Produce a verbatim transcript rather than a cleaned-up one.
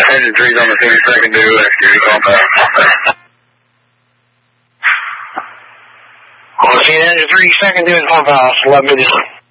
Engine three's on the thirty-second due, exterior pump out. On the engine three, second due, pump house, eleven fifty-nine.